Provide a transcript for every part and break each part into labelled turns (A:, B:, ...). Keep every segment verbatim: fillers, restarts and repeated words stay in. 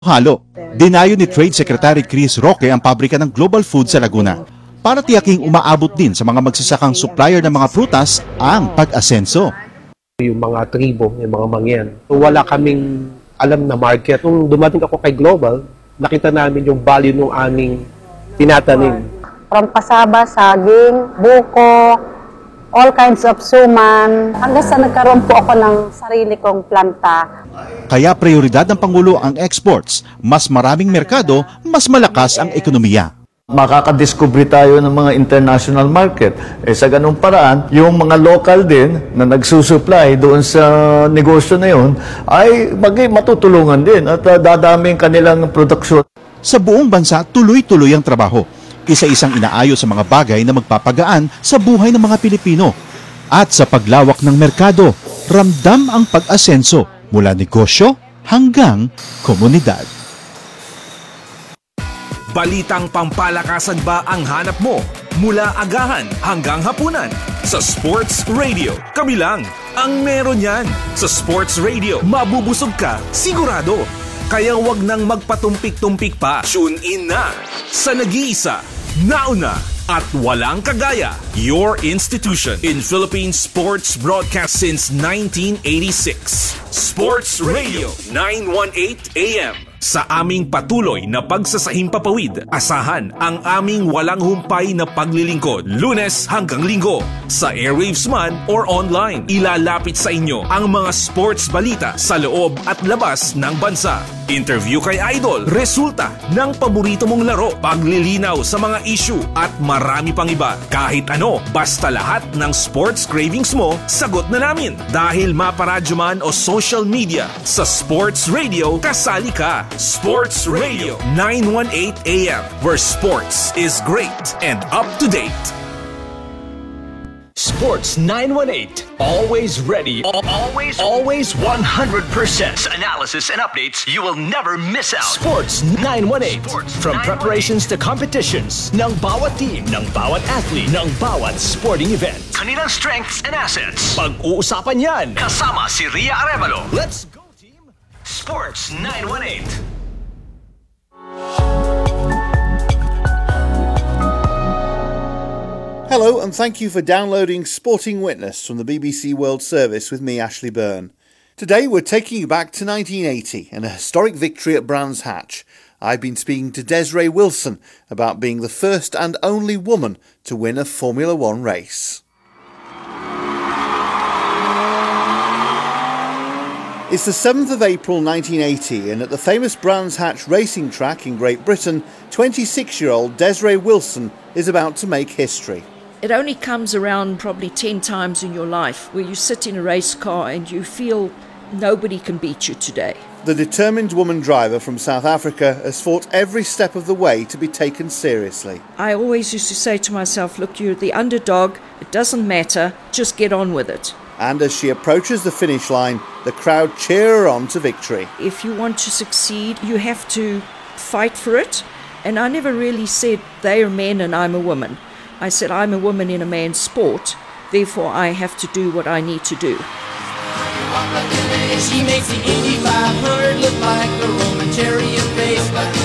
A: Halo, dinayo ni Trade Secretary Chris Roque ang pabrika ng Global Food sa Laguna para tiyaking umaabot din sa mga magsasakang supplier ng mga prutas ang pag-asenso.
B: Yung mga tribo, yung mga mangyan. So, wala kaming alam na market. Nung dumating ako kay Global, nakita namin yung value ng aming tinatanim.
C: From pasaba, saging, buko, all kinds of suman. Hanggang sa nagkaroon po ako ng sarili kong planta.
A: Kaya prioridad ng Pangulo ang exports. Mas maraming merkado, mas malakas ang ekonomiya.
D: Makakadiscover tayo ng mga international market. Eh, sa ganung paraan, yung mga local din na nagsusupply doon sa negosyo na yun ay maging matutulungan din at uh, dadami ang kanilang produksyon.
A: Sa buong bansa, tuloy-tuloy ang trabaho. Isa-isang inaayos sa mga bagay na magpapagaan sa buhay ng mga Pilipino. At sa paglawak ng merkado, ramdam ang pag-asenso mula negosyo hanggang komunidad.
E: Balitang pampalakasan ba ang hanap mo? Mula agahan hanggang hapunan. Sa Sports Radio, kami lang ang meron yan. Sa Sports Radio, mabubusog ka, sigurado. Kaya wag nang magpatumpik-tumpik pa. Tune in na sa nag-iisa, nauna, at walang kagaya. Your institution in Philippine sports broadcast since nineteen eighty-six. Sports Radio nine eighteen A M. Sa aming patuloy na pagsasahimpapawid, asahan ang aming walang humpay na paglilingkod, Lunes hanggang Linggo. Sa airwaves man or online, ilalapit sa inyo ang mga sports balita sa loob at labas ng bansa. Interview kay Idol, resulta ng paborito mong laro, paglilinaw sa mga issue at marami pang iba. Kahit ano, basta lahat ng sports cravings mo, sagot na namin. Dahil maparadyo man o social media, sa Sports Radio, kasali ka. Sports Radio nine eighteen A M, where sports is great and up to date.
F: Sports nine eighteen, always ready, always, always one hundred percent analysis and updates you will never miss out. Sports nine eighteen, Sports from preparations to competitions, ng bawat team, ng bawat athlete, ng bawat sporting event. Kanilang strengths and assets, pag-uusapan yan, kasama si Ria Arevalo. Let's go team! Sports nine eighteen.
G: Hello and thank you for downloading Sporting Witness from the B B C World Service with me, Ashley Byrne. Today we're taking you back to nineteen eighty and a historic victory at Brands Hatch. I've been speaking to Desiree Wilson about being the first and only woman to win a Formula One race. It's the seventh of April nineteen eighty and at the famous Brands Hatch racing track in Great Britain, twenty-six-year-old Desiree Wilson is about to make history.
H: It only comes around probably ten times in your life where you sit in a race car and you feel nobody can beat you today.
G: The determined woman driver from South Africa has fought every step of the way to be taken seriously.
H: I always used to say to myself, look, you're the underdog, it doesn't matter, just get on with it.
G: And as she approaches the finish line, the crowd cheer her on to victory.
H: If you want to succeed, you have to fight for it. And I never really said they are men and I'm a woman. I said I'm a woman in a man's sport, therefore I have to do what I need to do.
I: She makes the eighty-five hundred look like a Roman chariot race.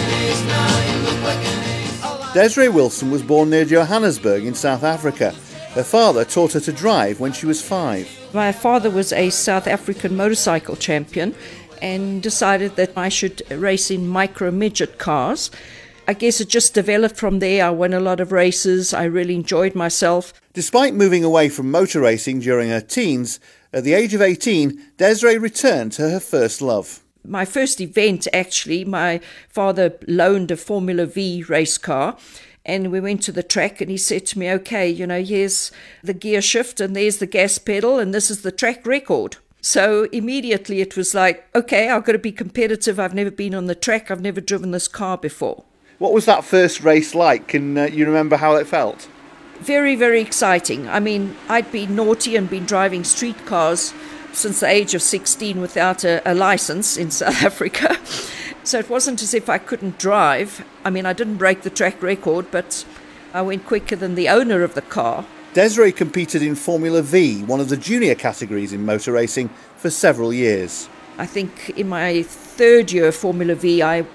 G: Desiree Wilson was born near Johannesburg in South Africa. Her father taught her to drive when she was five.
H: My father was a South African motorcycle champion and decided that I should race in micro-midget cars. I guess it just developed from there. I won a lot of races. I really enjoyed myself.
G: Despite moving away from motor racing during her teens, at the age of eighteen, Desiree returned to her first love.
H: My first event, actually, my father loaned a Formula V race car. And we went to the track and he said to me, okay, you know, here's the gear shift and there's the gas pedal and this is the track record. So immediately it was like, okay, I've got to be competitive. I've never been on the track. I've never driven this car before.
G: What was that first race like? Can uh, you remember how it felt?
H: Very, very exciting. I mean, I'd been naughty and been driving street cars since the age of sixteen without a, a license in South Africa. So it wasn't as if I couldn't drive. I mean, I didn't break the track record, but I went quicker than the owner of the car.
G: Desiree competed in Formula V, one of the junior categories in motor racing, for several years.
H: I think in my third year of Formula V, I